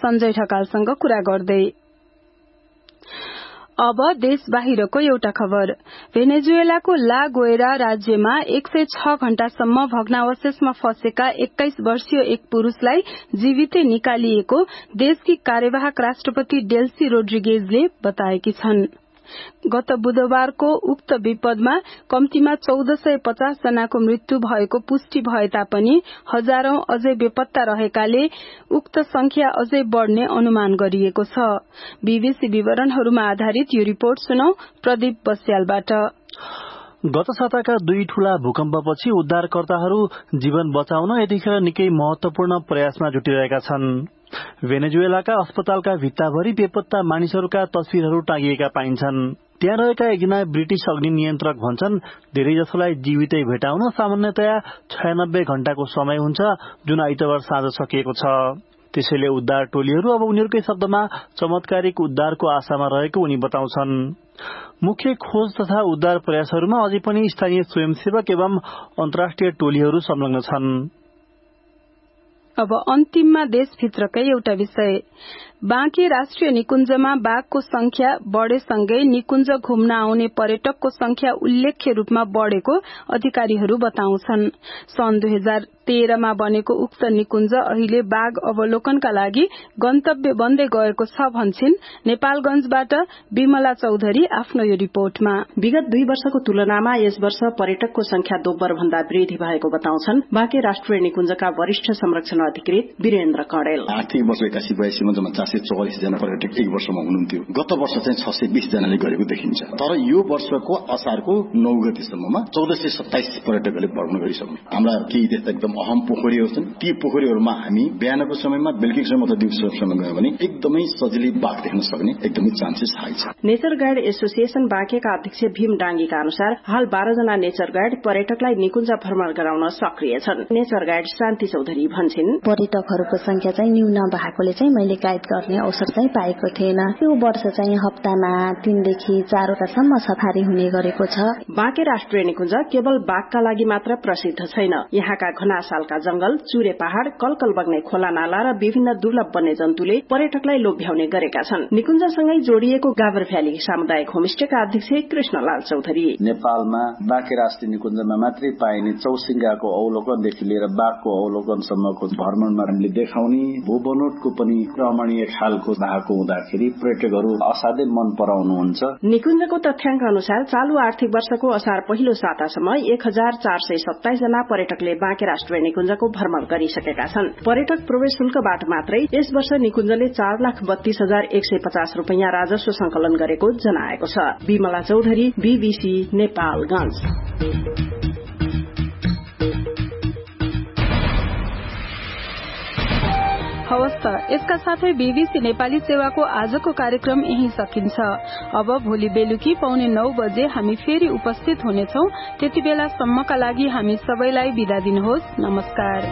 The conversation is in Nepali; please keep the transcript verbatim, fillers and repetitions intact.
सञ्जय ढकालसँग कुरा गर्दै। अब देश बाहिरको एउटा खबर। भेनेजुएलाको ला गोएरा राज्यमा एक सय छ घण्टासम्म भग्नावशेषमा फँसेका एक्काइस वर्षीय एक पुरूषलाई जीवितै निकालिएको देशकी कार्यवाहक राष्ट्रपति डेल्सी रोड्रिगेजले बताएकी छन्। गत बुधबारको उक्त विपदमा कम्तीमा चौध सय पचास जनाको मृत्यु भएको पुष्टि भए तापनि हजारौं अझै बेपत्ता रहेकाले उक्त संख्या अझै बढ़ने अनुमान गरिएको छ। बीबीसी विवरणहरूमा आधारित यो रिपोर्ट सुनौ प्रदीप बस्यालबाट। गत साताका दुई ठूला भूकम्पपछि उद्धारकर्ताहरू जीवन बचाउन यतिखेर निकै महत्वपूर्ण प्रयासमा जुटिरहेका छन्। भेनेजुएलाका अस्पतालका भित्ताभरि बेपत्ता मानिसहरूका तस्विरहरू टाँगिएका पाइन्छन्। त्यहाँ रहेका एकजना ब्रिटिश अग्नि नियन्त्रक भन्छन् धेरैजसोलाई जीवितै भेटाउन सामान्यतया छयानब्बे घण्टाको समय हुन्छ, जुन आइतबार साँझ सकिएको छ। त्यसैले उद्धार टोलीहरू अब उनीहरूकै शब्दमा चमत्कारिक उद्धारको आशामा रहेको उनी बताउँछन्। मुख्य खोज तथा उद्धार प्रयासहरूमा अझै पनि स्थानीय स्वयंसेवक एवं अन्तर्राष्ट्रिय टोलीहरू संलग्न छन्। अब अन्तिममा देशभित्रकै एउटा विषय। बाँके राष्ट्रिय निकुञ्जमा बाघको संख्या बढ़ेसँगै निकुञ्ज घुम्न आउने पर्यटकको संख्या उल्लेख्य रूपमा बढ़ेको अधिकारीहरू बताउँछन्। सन् दुई हजार तेह्रमा बनेको उक्त निकुञ्ज अहिले बाघ अवलोकनका लागि गन्तव्य बन्दै गएको छ भन्छिन् नेपालगंजबाट विमला चौधरी आफ्नो यो रिपोर्टमा। विगत दुई वर्षको तुलनामा यस वर्ष पर्यटकको संख्या दोब्बर भन्दा वृद्धि भएको बताउँछन् बाँके राष्ट्रिय निकुञ्जका वरिष्ठ संरक्षण अधिकृत वीरेन्द्र कणेल। आर्थिक वर्ष एकासी बयासीमा जम्मा चार सय चौवालिस जना पर्यटक एक वर्षमा हुनुहुन्थ्यो। गत वर्ष चाहिँ छ सय बीस जनाले गरेको देखिन्छ। तर यो वर्षको असारको नौ गतिसम्ममा चौध सय सत्ताइस पर्यटकहरूले भ्रमण गरिसक्नु। हाम्रा केही त्यस्ता एकदम अहम पोखरीहरू छन्, ती पोखरीहरूमा हामी बिहानको समयमा बेलुकीको समय अथवा दिउँसो समय गयो भने एकदमै सजिलै बाघ देख्न सक्ने एकदमै चान्सेस हाई छ। नेचर गाइड एसोसिएसन बाँकेका अध्यक्ष भीम डाङ्गीका अनुसार हाल बाह्र जना नेचर गाइड पर्यटकलाई निकुञ्ज भ्रमण गराउन सक्रिय छन्। नेचर गाइड शान्ति चौधरी भन्छिन् पर्यटकहरूको संख्या चाहिँ न्यून भएकोले चाहिँ मैले गाइड गर्ने अवसर चाहिँ पाएको थिएन। यो वर्ष चाहिँ हप्तामा तीनदेखि चारवटासम्म सफारी हुने गरेको छ। बाँके राष्ट्रिय निकुञ्ज केवल बाघका लागि मात्र प्रसिद्ध छैन। यहाँका घना सालका जंगल, चुरे पहाड़, कलकल बग्ने खोला नाला र विभिन्न दुर्लभ वन्य जन्तुले पर्यटकलाई लोभ्याउने गरेका छन्। निकुञ्जसँगै जोडिएको गाभर भ्याली सामुदायिक होमस्टेका अध्यक्ष कृष्णलाल चौधरी नेपालमा बाँके राष्ट्रिय निकुञ्जमा मात्रै पाइने चौसिंगाको अवलोकनदेखि लिएर बाघको अवलोकनसम्मको भ्रमणमा हामीले देखाउने भूबनोटको पनि रमणीय खालको भएको हुँदाखेरि पर्यटकहरू असाध्यै मन पराउनुहुन्छ। निकुञ्जको तथ्याङ्क अनुसार चालू आर्थिक वर्षको असार पहिलो सातासम्म एक हजार चार सय सत्ताइस जना पर्यटकले बाँके राष्ट्रिय निकुञ्जको भ्रमण गरिसकेका छन्। पर्यटक प्रवेश शुल्कबाट मात्रै यस वर्ष निकुञ्जले चार लाख बत्तीस हजार एक सय पचास रूपियाँ राजस्व संकलन गरेको जनाएको छ। विमला चौधरी, बीबीसी नेपालगंज। हवस् त, यसका साथै बीबीसी नेपाली सेवाको आजको कार्यक्रम यही सकिन्छ। अब भोलि बेलुकी पौने नौ बजे हामी फेरि उपस्थित हुनेछौं। त्यति बेलासम्मका लागि हामी सबैलाई बिदा दिनुहोस्। नमस्कार।